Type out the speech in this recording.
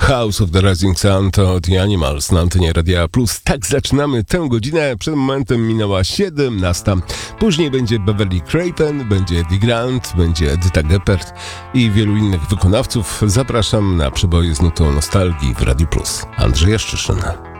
House of the Rising Sun to The Animals na antenie Radia Plus. Tak zaczynamy tę godzinę. Przed momentem minęła 17. Później będzie Beverly Creighton, będzie Eddie Grant, będzie Edyta Geppert i wielu innych wykonawców. Zapraszam na przeboje z nutą nostalgii w Radiu Plus. Andrzej Jaszczyszyn.